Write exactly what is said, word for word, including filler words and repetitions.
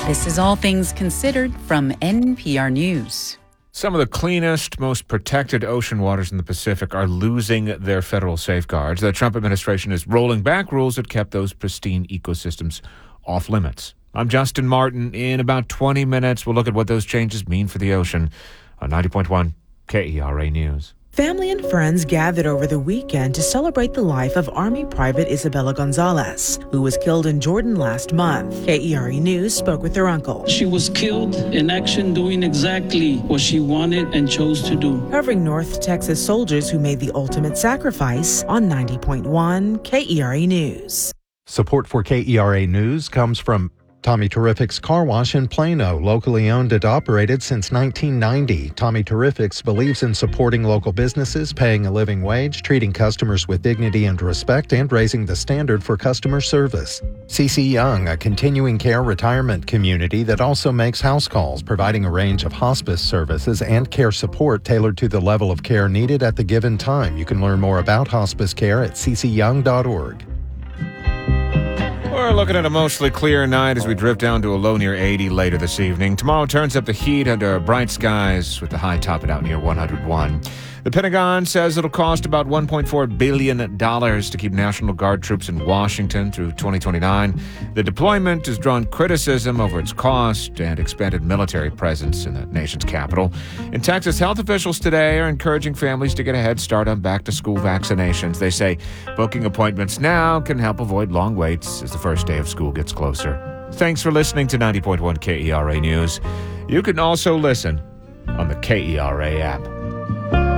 This is All Things Considered from N P R News. Some of the cleanest, most protected ocean waters in the Pacific are losing their federal safeguards. The Trump administration is rolling back rules that kept those pristine ecosystems off limits. I'm Justin Martin. In about twenty minutes, we'll look at what those changes mean for the ocean on ninety point one K E R A News. Family and friends gathered over the weekend to celebrate the life of Army Private Isabella Gonzalez, who was killed in Jordan last month. K E R A News spoke with her uncle. She was killed in action doing exactly what she wanted and chose to do. Covering North Texas soldiers who made the ultimate sacrifice on ninety point one K E R A News. Support for K E R A News comes from Tommy Terrific's Car Wash in Plano, locally owned and operated since nineteen ninety. Tommy Terrific's believes in supporting local businesses, paying a living wage, treating customers with dignity and respect, and raising the standard for customer service. C C Young, a continuing care retirement community that also makes house calls, providing a range of hospice services and care support tailored to the level of care needed at the given time. You can learn more about hospice care at c c young dot org. We're looking at a mostly clear night as we drift down to a low near eighty later this evening. Tomorrow turns up the heat under bright skies with the high topping out near one hundred one. The Pentagon says it'll cost about one point four billion dollars to keep National Guard troops in Washington through twenty twenty-nine. The deployment has drawn criticism over its cost and expanded military presence in the nation's capital. In Texas, health officials today are encouraging families to get a head start on back-to-school vaccinations. They say booking appointments now can help avoid long waits as the first day of school gets closer. Thanks for listening to ninety point one K E R A News. You can also listen on the K E R A app.